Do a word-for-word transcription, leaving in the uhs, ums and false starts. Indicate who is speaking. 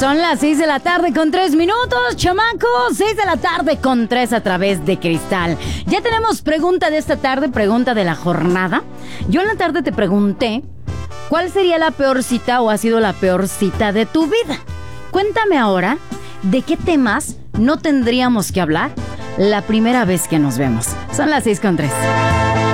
Speaker 1: Son las seis de la tarde con tres minutos, chamacos. seis de la tarde con tres a través de Cristal. Ya tenemos pregunta de esta tarde, pregunta de la jornada. Yo en la tarde te pregunté ¿cuál sería la peor cita o ha sido la peor cita de tu vida? Cuéntame ahora de qué temas no tendríamos que hablar la primera vez que nos vemos. Son las seis con tres.